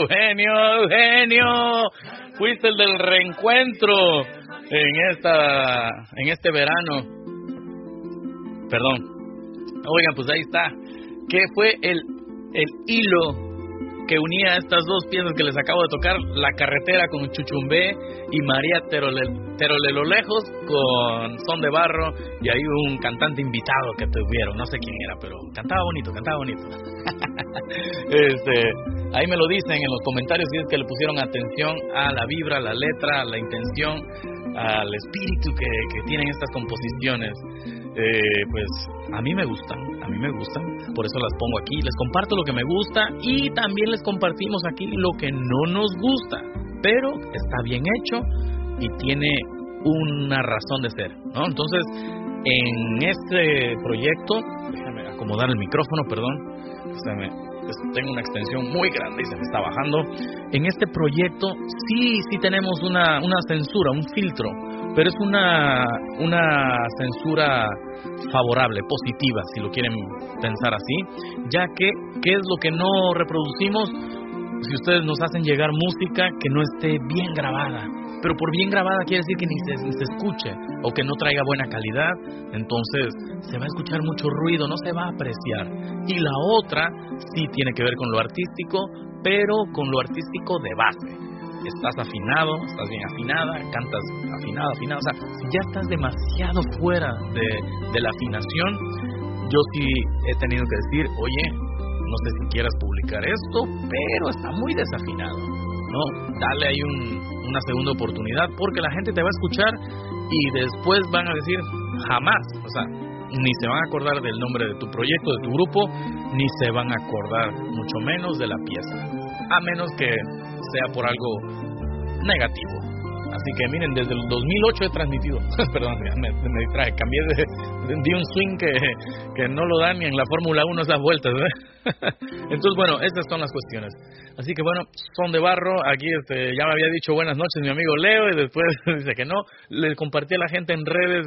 Eugenio, fuiste el del reencuentro en este verano. Perdón. Oigan, pues ahí está. ¿Qué fue el hilo que unía estas dos piezas que les acabo de tocar? La Carretera con Chuchumbé y María Terolelo Lejos con Son de Barro, y ahí un cantante invitado que tuvieron, no sé quién era, pero cantaba bonito. Ahí me lo dicen en los comentarios si es que le pusieron atención a la vibra, a la letra, a la intención, al espíritu que tienen estas composiciones. Pues a mí me gustan, por eso las pongo aquí, les comparto lo que me gusta y también les compartimos aquí lo que no nos gusta, pero está bien hecho y tiene una razón de ser, ¿no? Entonces, en este proyecto, déjame acomodar el micrófono, perdón, tengo una extensión muy grande y se me está bajando. En este proyecto sí tenemos una censura, un filtro, pero es una censura favorable, positiva, si lo quieren pensar así, ya que ¿qué es lo que no reproducimos? Si ustedes nos hacen llegar música que no esté bien grabada, pero por bien grabada quiere decir que ni se escuche o que no traiga buena calidad, entonces se va a escuchar mucho ruido, no se va a apreciar. Y la otra sí tiene que ver con lo artístico, pero con lo artístico de base. Estás afinado, estás bien afinada, cantas afinado, o sea, si ya estás demasiado fuera de la afinación, yo sí he tenido que decir, oye, no sé si quieras publicar esto, pero está muy desafinado, ¿no? Dale ahí una segunda oportunidad, porque la gente te va a escuchar y después van a decir, jamás, o sea, ni se van a acordar del nombre de tu proyecto, de tu grupo, ni se van a acordar, mucho menos de la pieza, a menos que sea por algo negativo. Así que miren, desde el 2008 he transmitido, perdón, me distraje, di un swing que no lo dan ni en la Fórmula 1 esas vueltas, ¿eh? Entonces, bueno, estas son las cuestiones. Así que bueno, Son de Barro, aquí ya me había dicho buenas noches mi amigo Leo, y después dice que no. Le compartí a la gente en redes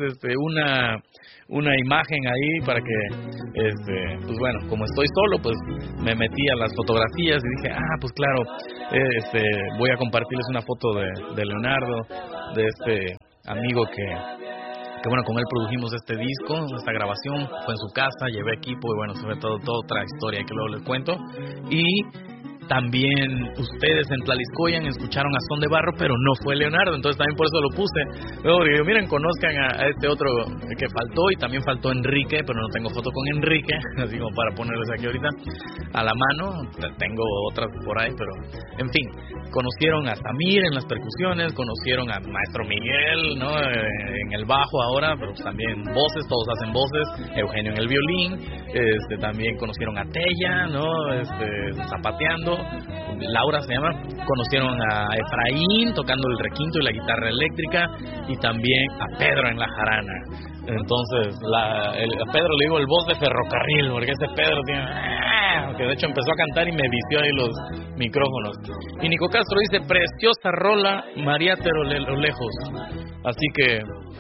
una imagen ahí para que, pues bueno, como estoy solo, pues me metí a las fotografías y dije, pues claro, voy a compartirles una foto de Leonardo, de este amigo que bueno, con él produjimos este disco, esta grabación, fue en su casa, llevé equipo y bueno, sobre todo otra historia que luego les cuento. Y también ustedes en Tlaliscoyan escucharon a Son de Barro, pero no fue Leonardo, entonces también por eso lo puse. Luego digo, miren, conozcan a este otro que faltó, y también faltó Enrique, pero no tengo foto con Enrique, así como para ponerles aquí ahorita a la mano. Tengo otras por ahí, pero en fin, conocieron a Samir en las percusiones, conocieron a Maestro Miguel, ¿no? En el bajo ahora, pero también voces, todos hacen voces, Eugenio en el violín, también conocieron a Tella, ¿no? Zapateando, Laura se llama, conocieron a Efraín tocando el requinto y la guitarra eléctrica, y también a Pedro en la jarana. Entonces, a Pedro le digo el voz de ferrocarril, porque ese Pedro tiene, que de hecho empezó a cantar y me vició ahí los micrófonos. Y Nico Castro dice, preciosa rola, María Terolelo Lejos. Así que,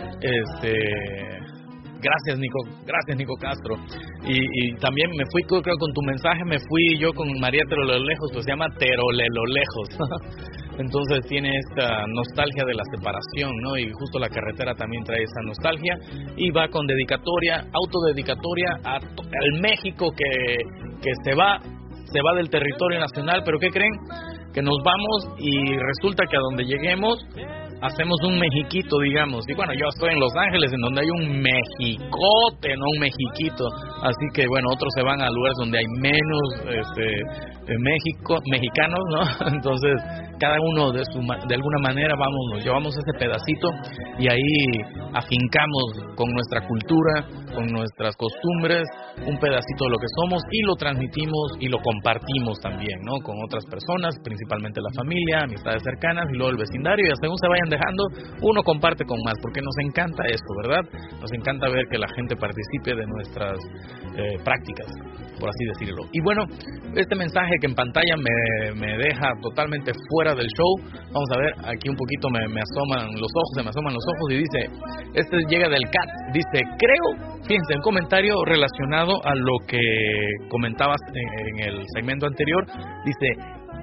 gracias Nico Castro. Y también me fui, creo, con tu mensaje, me fui yo con María Terolelo Lejos, pues se llama Terolelo Lejos. Entonces tiene esta nostalgia de la separación, ¿no? Y justo La Carretera también trae esa nostalgia. Y va con dedicatoria, autodedicatoria al México que se va del territorio nacional, pero ¿qué creen? Que nos vamos y resulta que a donde lleguemos hacemos un mexiquito, digamos. Y bueno, yo estoy en Los Ángeles, en donde hay un mexicote, no un mexiquito. Así que bueno, otros se van a lugares donde hay menos mexicanos, ¿no? Entonces, cada uno de alguna manera nos llevamos ese pedacito y ahí afincamos con nuestra cultura, con nuestras costumbres, un pedacito de lo que somos, y lo transmitimos y lo compartimos también, ¿no? Con otras personas, principalmente la familia, amistades cercanas y luego el vecindario, y hasta según se vayan dejando, uno comparte con más, porque nos encanta esto, ¿verdad? Nos encanta ver que la gente participe de nuestras prácticas, por así decirlo. Y bueno, este mensaje que en pantalla me deja totalmente fuera del show. Vamos a ver, aquí un poquito se me asoman los ojos y dice, llega del CAT, dice, creo, fíjense, un comentario relacionado a lo que comentabas en el segmento anterior, dice,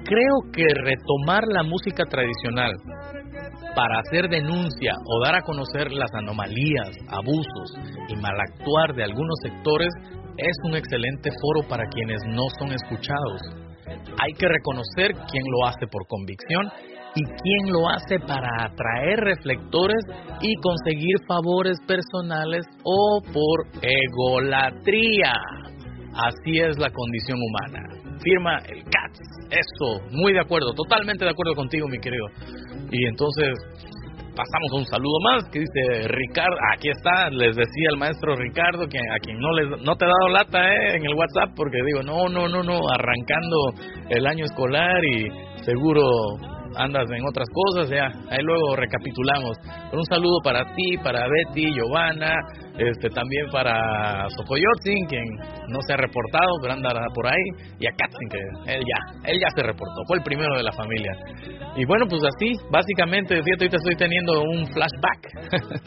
creo que retomar la música tradicional para hacer denuncia o dar a conocer las anomalías, abusos y malactuar de algunos sectores es un excelente foro para quienes no son escuchados. Hay que reconocer quién lo hace por convicción y quién lo hace para atraer reflectores y conseguir favores personales o por egolatría. Así es la condición humana. Firma el CATS. Eso, muy de acuerdo, totalmente de acuerdo contigo, mi querido. Y entonces pasamos a un saludo más que dice Ricardo, aquí está, les decía el maestro Ricardo que a quien no te he dado lata en el WhatsApp porque digo, no, arrancando el año escolar y seguro andas en otras cosas, ya, ahí luego recapitulamos. Pero un saludo para ti, para Betty, Giovanna, también para Socoyotzin, quien no se ha reportado, pero anda por ahí, y a Katzin, que él ya se reportó, fue el primero de la familia. Y bueno, pues así, básicamente, fíjate, ahorita estoy teniendo un flashback.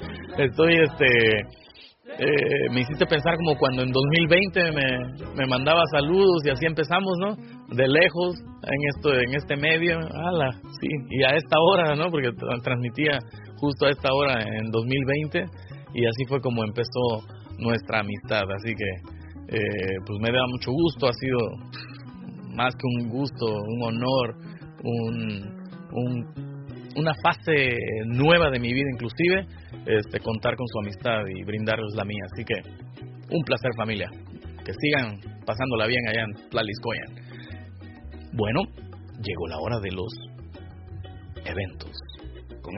Me hiciste pensar como cuando en 2020 me mandaba saludos y así empezamos, ¿no? De lejos, en este medio, sí, y a esta hora, ¿no? Porque transmitía justo a esta hora en 2020 y así fue como empezó nuestra amistad, así que pues me da mucho gusto, ha sido más que un gusto, un honor, una fase nueva de mi vida inclusive, contar con su amistad y brindarles la mía. Así que un placer, familia, que sigan pasándola bien allá en Tlaliscoyan. Bueno, llegó la hora de los eventos.